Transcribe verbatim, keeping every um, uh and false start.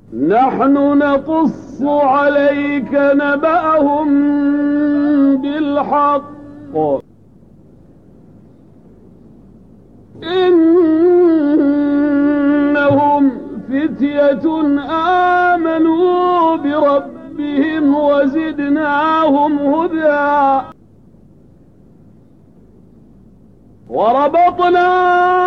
نحن نقص عليك نبأهم بالحق إنهم فتية آمنوا بربهم وزدناهم هدى وربطنا